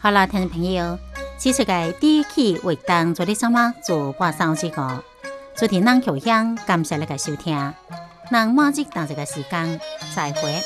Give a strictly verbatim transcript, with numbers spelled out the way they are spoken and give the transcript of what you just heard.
好啦，听众朋友，这次嘅第一期活动做啲什么做半小时个，做啲咱口香，感谢你嘅收听，咱马上当这个时间再会。